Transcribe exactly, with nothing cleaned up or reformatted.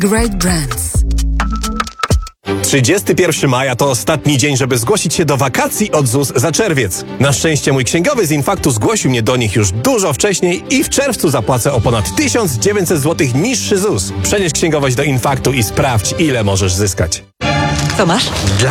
Great Brands. trzydziestego pierwszego maja to ostatni dzień, żeby zgłosić się do wakacji od Z U S za czerwiec. Na szczęście mój księgowy z Infaktu zgłosił mnie do nich już dużo wcześniej i w czerwcu zapłacę o ponad tysiąc dziewięćset złotych niższy Z U S. Przenieś księgowość do Infaktu i sprawdź, ile możesz zyskać. Co masz? Dla